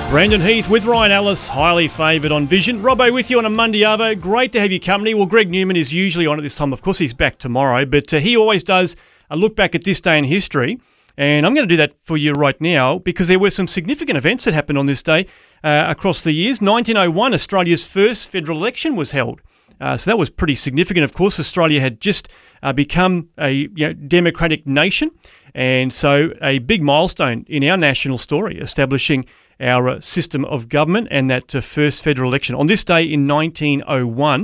Brandon Heath with Ryan Ellis, highly favoured on Vision. Robbo with you on a Monday Arvo. Great to have your company. Well, Greg Newman is usually on at this time. Of course, he's back tomorrow, but he always does a look back at this day in history. And I'm going to do that for you right now because there were some significant events that happened on this day across the years. 1901, Australia's first federal election was held. So that was pretty significant. Of course, Australia had just become a democratic nation. And so a big milestone in our national story, establishing our system of government and that first federal election. On this day in 1901,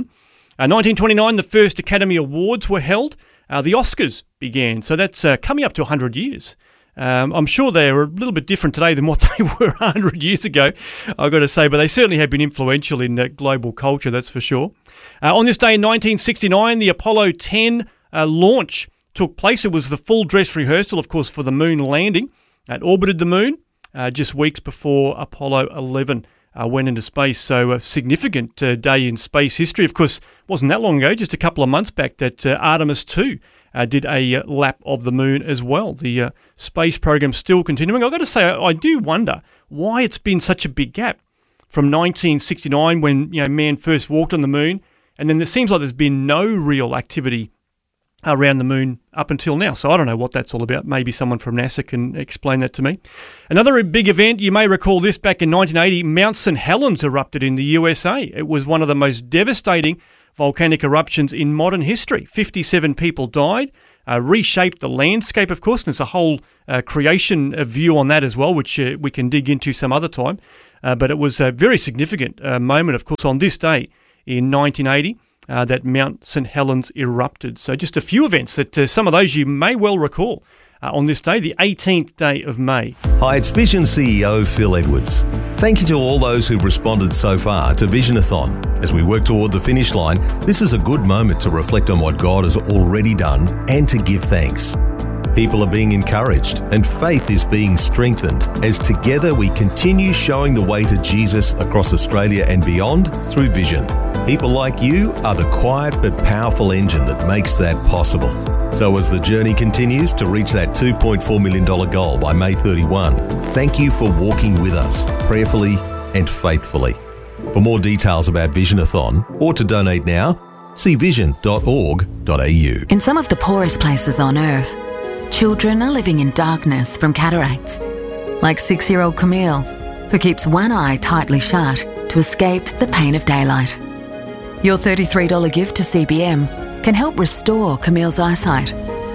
1929, the first Academy Awards were held. The Oscars began. So that's coming up to 100 years. I'm sure they're a little bit different today than what they were 100 years ago, I've got to say, but they certainly have been influential in global culture, that's for sure. On this day in 1969, the Apollo 10 launch took place. It was the full dress rehearsal, of course, for the moon landing. It orbited the moon just weeks before Apollo 11 went into space. So a significant day in space history. Of course, it wasn't that long ago, just a couple of months back, that Artemis 2 did a lap of the moon as well. The space program still continuing. I've got to say, I do wonder why it's been such a big gap from 1969 when man first walked on the moon, and then it seems like there's been no real activity around the moon up until now. So I don't know what that's all about. Maybe someone from NASA can explain that to me. Another big event, you may recall this, back in 1980, Mount St. Helens erupted in the USA. It was one of the most devastating volcanic eruptions in modern history. 57 people died, reshaped the landscape, of course, and there's a whole creation view on that as well, which we can dig into some other time. But it was a very significant moment, of course, on this day in 1980. That Mount St. Helens erupted. So just a few events that some of those you may well recall on this day, the 18th day of May. Hi, it's Vision CEO Phil Edwards. Thank you to all those who've responded so far to Visionathon. As we work toward the finish line, this is a good moment to reflect on what God has already done and to give thanks. People are being encouraged and faith is being strengthened as together we continue showing the way to Jesus across Australia and beyond through Vision. People like you are the quiet but powerful engine that makes that possible. So as the journey continues to reach that $2.4 million goal by May 31, thank you for walking with us prayerfully and faithfully. For more details about Visionathon or to donate now, see vision.org.au. In some of the poorest places on earth, children are living in darkness from cataracts, like 6-year-old Camille, who keeps one eye tightly shut to escape the pain of daylight. Your $33 gift to CBM can help restore Camille's eyesight.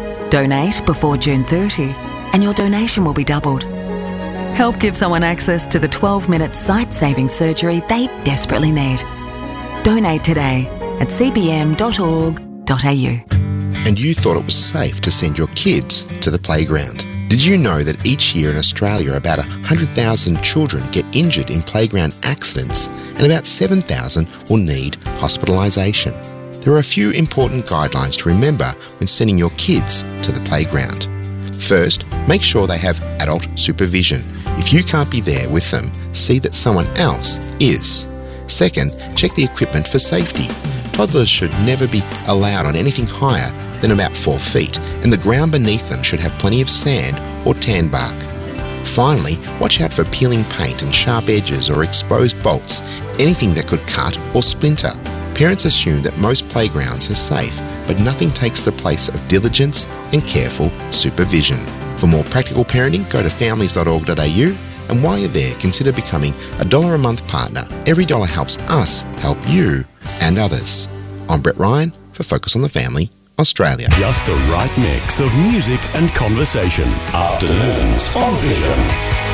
Donate before June 30 and your donation will be doubled. Help give someone access to the 12-minute sight-saving surgery they desperately need. Donate today at cbm.org.au. And you thought it was safe to send your kids to the playground. Did you know that each year in Australia about 100,000 children get injured in playground accidents and about 7,000 will need hospitalisation? There are a few important guidelines to remember when sending your kids to the playground. First, make sure they have adult supervision. If you can't be there with them, see that someone else is. Second, check the equipment for safety. Toddlers should never be allowed on anything higher than about 4 feet, and the ground beneath them should have plenty of sand or tan bark. Finally, watch out for peeling paint and sharp edges or exposed bolts, anything that could cut or splinter. Parents assume that most playgrounds are safe, but nothing takes the place of diligence and careful supervision. For more practical parenting, go to families.org.au, and while you're there, consider becoming a $1 a month partner. Every dollar helps us help you and others. I'm Brett Ryan for Focus on the Family, Australia. Just the right mix of music and conversation. Afternoons on Vision.